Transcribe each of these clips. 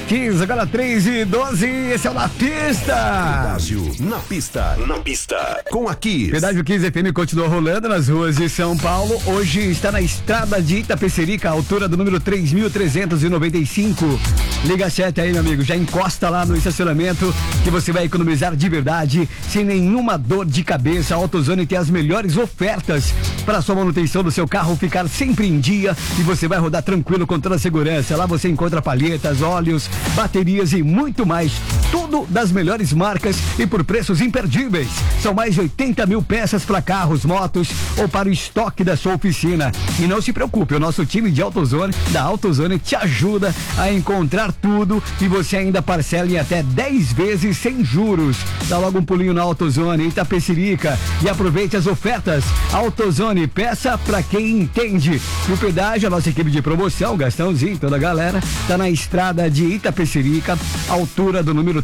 15, agora 3:12, esse é o Na Pista. Pedágio na pista, com a Kiss. Pedágio 15 FM continua rolando nas ruas de São Paulo. Hoje está na estrada de Itapecerica, altura do número 3.395. Liga 7 aí, meu amigo, já encosta lá no estacionamento que você vai economizar de verdade, sem nenhuma dor de cabeça. A AutoZone tem as melhores ofertas para a sua manutenção do seu carro ficar sempre em dia e você vai rodar tranquilo com toda a segurança. Lá você encontra palhetas, óleos, baterias e muito mais. Tudo das melhores marcas e por preços imperdíveis. São mais de 80 mil peças para carros, motos ou para o estoque da sua oficina. E não se preocupe, o nosso time de AutoZone, da AutoZone, te ajuda a encontrar tudo e você ainda parcela em até 10 vezes sem juros. Dá logo um pulinho na AutoZone Itapecerica e aproveite as ofertas. AutoZone, peça para quem entende. No pedágio, a nossa equipe de promoção, Gastãozinho, toda a galera, tá na estrada de Itapecerica, altura do número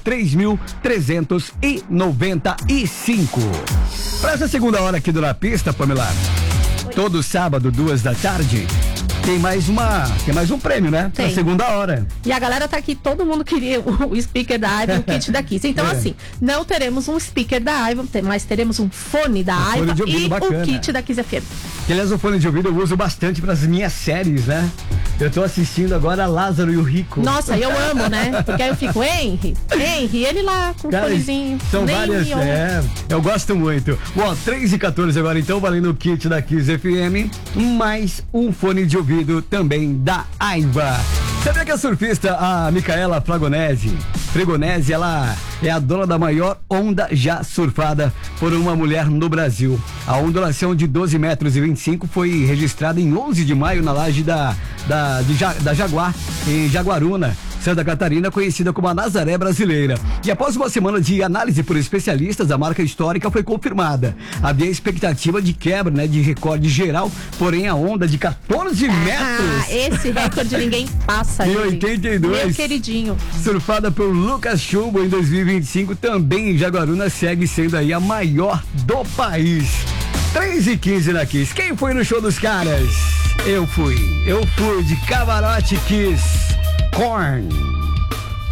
3.395. Para essa segunda hora aqui do Na Pista, Pamela, todo sábado, 14h, tem mais um prêmio, né? Tem. Na segunda hora. E a galera tá aqui, todo mundo queria o speaker da Aiva, o kit da Kiss. Então, assim, não teremos um speaker da Aiva, mas teremos um fone da Aiva e bacana. o kit da Kiss FM. Que, aliás, o fone de ouvido eu uso bastante para as minhas séries, né? Eu tô assistindo agora Lázaro e o Rico. Nossa, eu amo, né? Porque aí eu fico, Henry, ele lá com o fonezinho. São várias, eu gosto muito. Bom, 3h14 agora, então, valendo o kit da Kiss FM, mais um fone de ouvido também da Aiva. Sabia que a surfista, a Micaela Fregonese, ela é a dona da maior onda já surfada por uma mulher no Brasil. A ondulação de 12,25 metros foi registrada em 11 de maio na laje da Jaguar, em Jaguaruna, Santa Catarina, conhecida como a Nazaré brasileira. E após uma semana de análise por especialistas, a marca histórica foi confirmada. Havia expectativa de quebra, né, de recorde geral, porém a onda de 14 metros. Esse recorde ninguém passa. Em 82. Meu queridinho. Surfada por Lucas Chumbo em 2025, também em Jaguaruna, segue sendo aí a maior do país. 3h15 na Kiss. Quem foi no show dos caras? Eu fui de camarote Kiss. Korn.